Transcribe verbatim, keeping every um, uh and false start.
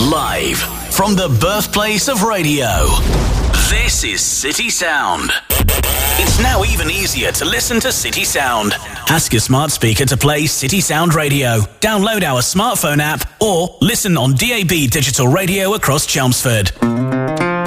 Live from the birthplace of radio, this is City Sound. It's now even easier to listen to City Sound. Ask your smart speaker to play City Sound Radio. Download our smartphone app or listen on D A B digital radio across Chelmsford.